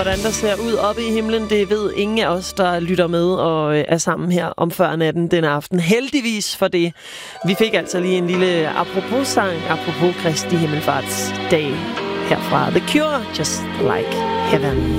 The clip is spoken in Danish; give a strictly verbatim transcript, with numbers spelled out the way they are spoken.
Hvordan der ser ud oppe i himlen, det ved ingen af os, der lytter med og er sammen her om før natten denne aften. Heldigvis for det. Vi fik altså lige en lille apropos-sang, apropos Kristi Himmelfartsdag herfra The Cure, Just Like Heaven.